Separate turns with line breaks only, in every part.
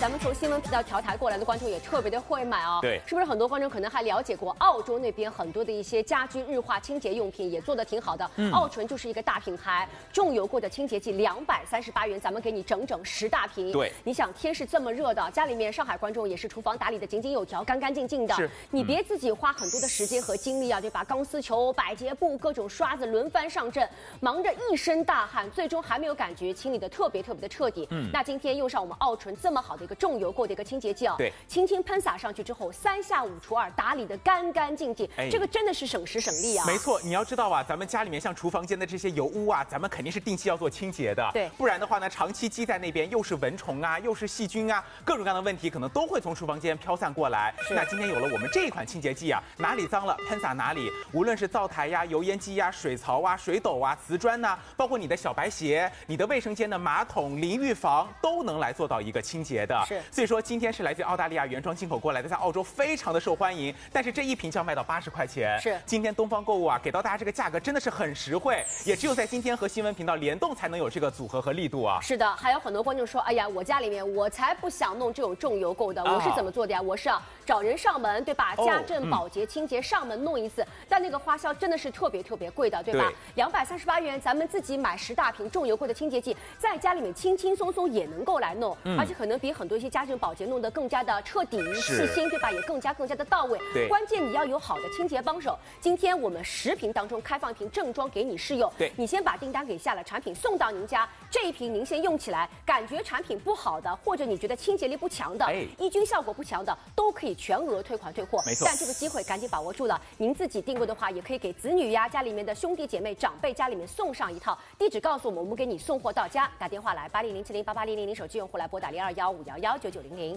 咱们从新闻频道调台过来的观众也特别的会买哦。
对，
是不是很多观众可能还了解过澳洲那边很多的一些家居日化清洁用品也做得挺好的。澳纯就是一个大品牌，重油过的清洁剂238元，咱们给你整整10大瓶。
对，
你想天是这么热的，家里面上海观众也是厨房打理的井井有条、干干净净的。
是，
你别自己花很多的时间和精力啊，对吧？钢丝球、百洁布、各种刷子轮番上阵，忙着一身大汗，最终还没有感觉清理的特别的彻底。那今天用上我们澳纯这么好的一个重油过的一个清洁剂啊，
对，
轻轻喷洒上去之后，3下5除2，打理的干干净净。这个真的是省时省力啊。
没错，你要知道啊，咱们家里面像厨房间的这些油污啊，咱们肯定是定期要做清洁的。
对，
不然的话呢，长期积在那边，又是蚊虫啊，又是细菌啊，各种各样的问题可能都会从厨房间飘散过来。那今天有了我们这一款清洁剂啊，哪里脏了喷洒哪里，无论是灶台呀、油烟机呀、水槽啊、水斗啊、瓷砖呐，包括你的小白鞋、你的卫生间的马桶、淋浴房，都能来做到一个清洁的。
是，
所以说今天是来自澳大利亚原装进口过来的，在澳洲非常的受欢迎，但是这一瓶就要卖到80块钱。
是，
今天东方购物啊，给到大家这个价格真的是很实惠，也只有在今天和新闻频道联动才能有这个组合和力度啊。
是的，还有很多观众说，哎呀，我家里面我才不想弄这种重油垢的，我是怎么做的呀？我是找人上门，对吧？家政、保洁、清洁上门弄一次，但那个花销真的是特别贵的，对吧？238元，咱们自己买10大瓶重油过的清洁剂，在家里面轻轻松松也能够来弄，而且可能比很多一些家政保洁弄得更加的彻底、细心，对吧？也更加的到位。
对，
关键你要有好的清洁帮手。今天我们10瓶当中开放一瓶正装给你试用，
对，
你先把订单给下了，产品送到您家，这一瓶您先用起来，感觉产品不好的，或者你觉得清洁力不强的、抑菌效果不强的，都可以全额退款退货。
没错，
但这个机会赶紧把握住了。您自己订购的话，也可以给子女呀、家里面的兄弟姐妹、长辈家里面送上一套。地址告诉我们，我们给你送货到家。打电话来8007088000，手机用户来拨打0215119900。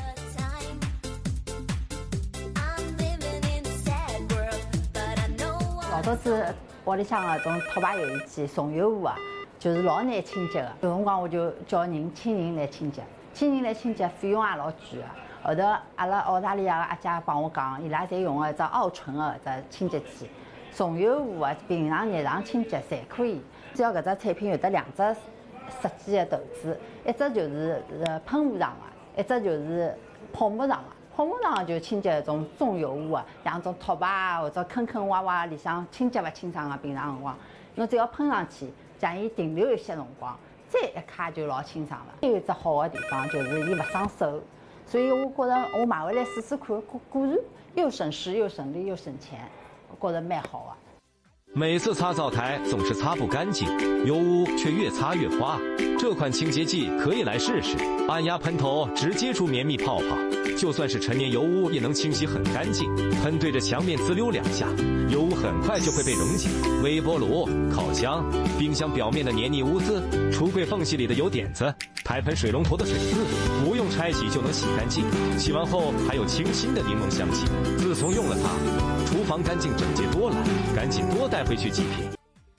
老早子屋里向的种拖把油烟机、重油污啊，就是老难清洁的。有辰光我就叫人请人来清洁，费用也老贵的。后头阿拉澳大利亚的阿姐帮我讲，伊拉侪用的只澳纯的只清洁剂，重油污啊，平常日常清洁侪可以。只要搿只产品有得2只设计的头子，一只就是喷雾上的，一只就是泡沫上的。泡沫上就清洁种重油污啊，像种拖把啊或者坑坑洼洼里向清洁勿清爽个平常辰光，侬只要喷上去，将伊停留一些辰光，再一揩就老清爽了。有一只好的地方就是伊勿伤手，所以我觉着我买回来试试看，果然又省时又省力又省钱，我觉着蛮好啊。
每次擦灶台总是擦不干净，油污却越擦越花。这款清洁剂可以来试试，按压喷头直接出绵密泡泡，就算是陈年油污也能清洗很干净。喷对着墙面滋溜2下，油污很快就会被溶解。微波炉、烤箱、冰箱表面的黏腻污渍，橱柜缝隙里的油点子，台盆水龙头的水渍，不用拆洗就能洗干净。洗完后还有清新的柠檬香气。自从用了它，厨房干净整洁多了，赶紧多带回去几瓶。